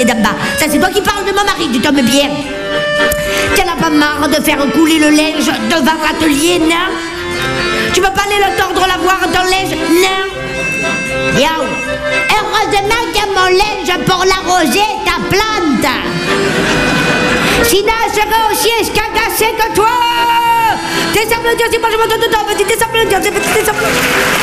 d'en bas. Ça, c'est toi qui parles de mon mari, tu tombes bien. Tu n'as pas marre de faire couler le linge devant l'atelier, non? Tu peux pas aller le tordre, lavoir ton linge, non? Yo, heureusement qu'il y a mon linge pour l'arroser, ta plante. Sinon, elle serait aussi escagassée que toi. Descends le Dieu, c'est pas je m'entends de toi, petit, descends le Dieu, c'est petit, descends le